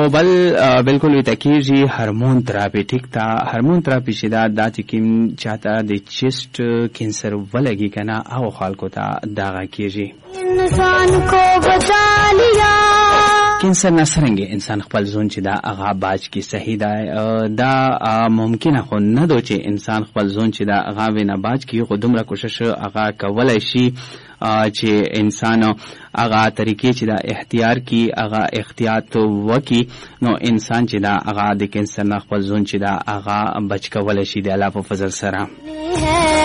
او بل بالکل وتکیږي هورمون تراپی. ټیک تا هورمون تراپی چې دا چې کوم چاته د چیسټ کینسر ولګي کنه او خلکو ته داغه کیږي. انسان کو بچا لیا کینسر نسرنګي انسان خپل ځون چې دا هغه باج کی صحیح دا ممکنه خو نه دو چې انسان خپل ځون چې دا هغه وینه باج کی خو دومره کوشش هغه کولای شي چې انسان هغه طریقې چې دا اختیار کی هغه احتیاط وکي نو انسان چې دا هغه د کینسر نه خپل ځون چې دا هغه بچ کولای شي د الله په فضل سره.